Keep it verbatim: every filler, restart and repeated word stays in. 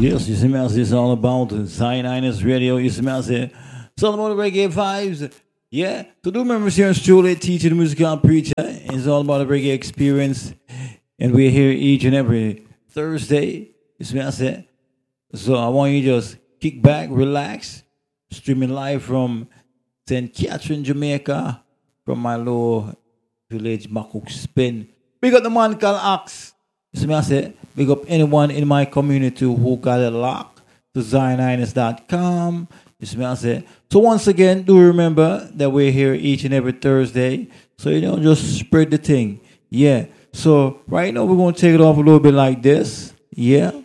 Yes, you see me as it's all about Zionist Radio. You see me as it's all about the reggae vibes. Yeah, to do members here in Studio, teacher, the musical preacher. It's all about the reggae experience. And we're here each and every Thursday. You see me as it. So I want you to just kick back, relax. Streaming live from Saint Catherine, Jamaica. From my little village, Makuk Spin. Big up the man called Axe. You see me I say, big up anyone in my community who got a lock to zion ines dot com. You see me I say. So once again, do remember that we're here each and every Thursday. So you don't just spread the thing. Yeah. So right now we're going to take it off a little bit like this. Yeah.